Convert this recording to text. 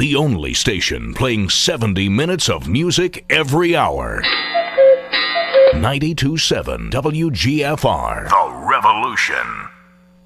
the only station playing 70 minutes of music every hour. 92.7 WGFR. The Revolution.